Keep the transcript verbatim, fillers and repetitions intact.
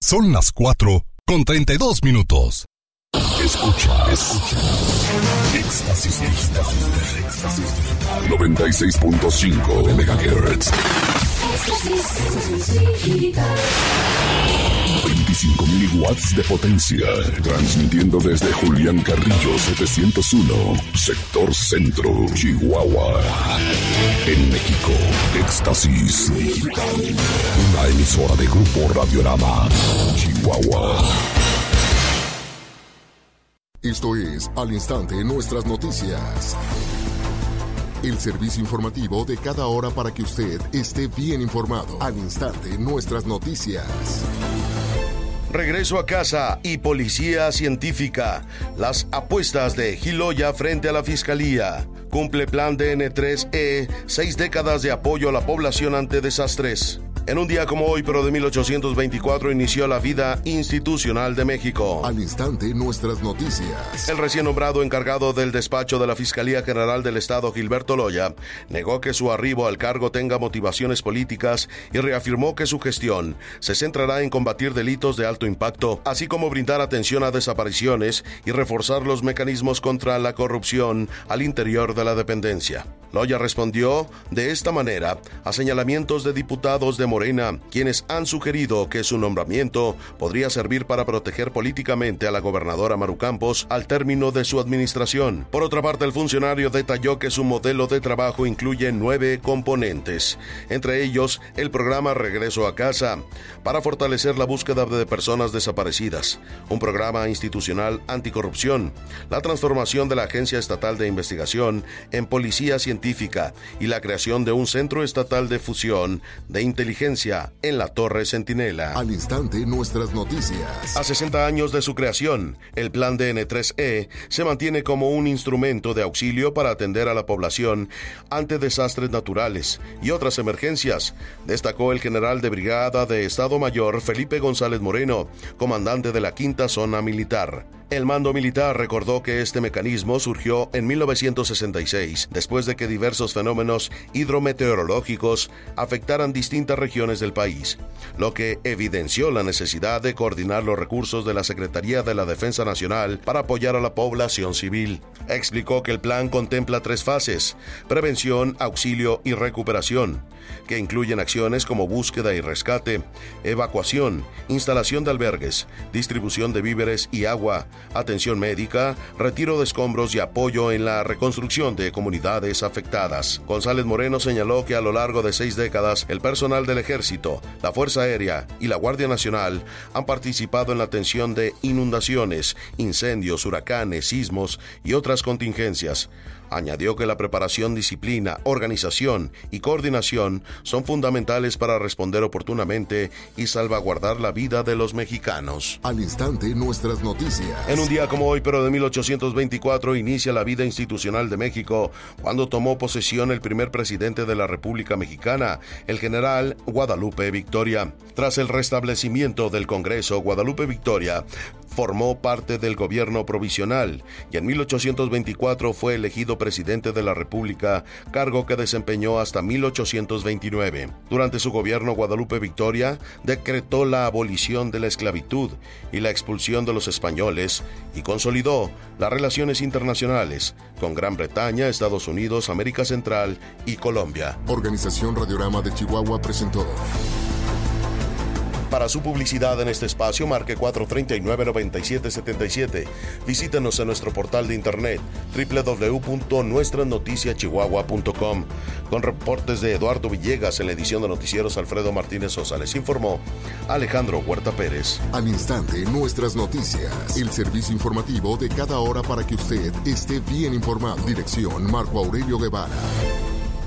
Son las cuatro con treinta y dos minutos. Escucha, escucha. Éxtasis Digital. Éxtasis Digital. noventa y seis punto cinco megahertz. veinticinco mil watts de potencia. Transmitiendo desde Julián Carrillo setecientos uno, sector centro, Chihuahua. En México, Éxtasis Digital. Una emisora de Grupo Radiorama, Chihuahua. Esto es Al Instante Nuestras Noticias. El servicio informativo de cada hora para que usted esté bien informado. Al Instante Nuestras Noticias. Regreso a casa y policía científica. Las apuestas de Giloya frente a la fiscalía. Cumple plan D N tres E, seis décadas de apoyo a la población ante desastres. En un día como hoy, pero de mil ochocientos veinticuatro, inició la vida institucional de México. Al instante, nuestras noticias. El recién nombrado encargado del despacho de la Fiscalía General del Estado, Gilberto Loya, negó que su arribo al cargo tenga motivaciones políticas y reafirmó que su gestión se centrará en combatir delitos de alto impacto, así como brindar atención a desapariciones y reforzar los mecanismos contra la corrupción al interior de la dependencia. Loya respondió de esta manera a señalamientos de diputados de Morena, quienes han sugerido que su nombramiento podría servir para proteger políticamente a la gobernadora Maru Campos al término de su administración. Por otra parte, el funcionario detalló que su modelo de trabajo incluye nueve componentes, entre ellos el programa Regreso a Casa, para fortalecer la búsqueda de personas desaparecidas, un programa institucional anticorrupción, la transformación de la Agencia Estatal de Investigación en Policía Científica y la creación de un Centro Estatal de Fusión de Inteligencia en la Torre Centinela. Al instante, nuestras noticias. A sesenta años de su creación, el Plan D N tres E se mantiene como un instrumento de auxilio para atender a la población ante desastres naturales y otras emergencias, destacó el general de brigada de Estado Mayor Felipe González Moreno, comandante de la Quinta Zona Militar. El mando militar recordó que este mecanismo surgió en mil novecientos sesenta y seis, después de que diversos fenómenos hidrometeorológicos afectaran distintas regiones del país, lo que evidenció la necesidad de coordinar los recursos de la Secretaría de la Defensa Nacional para apoyar a la población civil. Explicó que el plan contempla tres fases: prevención, auxilio y recuperación, que incluyen acciones como búsqueda y rescate, evacuación, instalación de albergues, distribución de víveres y agua, atención médica, retiro de escombros y apoyo en la reconstrucción de comunidades afectadas. González Moreno señaló que a lo largo de seis décadas, el personal del Ejército, la Fuerza Aérea y la Guardia Nacional han participado en la atención de inundaciones, incendios, huracanes, sismos y otras contingencias. Añadió que la preparación, disciplina, organización y coordinación son fundamentales para responder oportunamente y salvaguardar la vida de los mexicanos. Al instante, nuestras noticias. En un día como hoy, pero de mil ochocientos veinticuatro, inicia la vida institucional de México, cuando tomó posesión el primer presidente de la República Mexicana, el general Guadalupe Victoria. Tras el restablecimiento del Congreso, Guadalupe Victoria formó parte del gobierno provisional y en mil ochocientos veinticuatro fue elegido presidente de la República, cargo que desempeñó hasta mil ochocientos veintinueve. Durante su gobierno, Guadalupe Victoria decretó la abolición de la esclavitud y la expulsión de los españoles y consolidó las relaciones internacionales con Gran Bretaña, Estados Unidos, América Central y Colombia. Organización Radiorama de Chihuahua presentó. Para su publicidad en este espacio, marque cuatro tres nueve, nueve siete siete siete. Visítenos en nuestro portal de internet doble u doble u doble u punto nuestras noticias chihuahua punto com. Con reportes de Eduardo Villegas en la edición de Noticieros, Alfredo Martínez Sosa. Les informó Alejandro Huerta Pérez. Al instante, nuestras noticias. El servicio informativo de cada hora para que usted esté bien informado. Dirección Marco Aurelio Guevara.